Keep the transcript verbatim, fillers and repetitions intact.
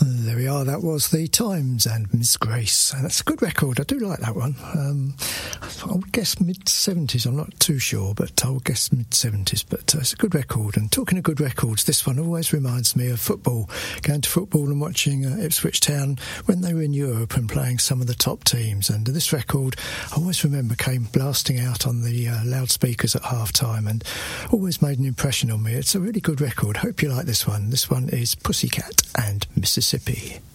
There we are, that was The Times and Miss Grace. That's a good record, I do like that one. Um, I would guess mid-seventies, I'm not too sure, but I would guess mid-seventies, but uh, it's a good record. And talking of good records, this one always reminds me of football, going to football and watching uh, Ipswich Town when they were in Europe and playing some of the top teams. And this record, I always remember, came blasting out on the uh, loudspeakers at half-time and always made an impression on me. It's a really good record. Hope you like this one. This one is Pussycat and Mississippi.